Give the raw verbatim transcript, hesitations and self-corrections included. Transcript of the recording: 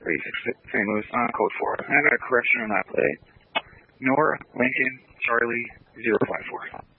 thirty-six Saint Louis on code four. I got a correction on that plate. Nora Lincoln Charlie zero five four.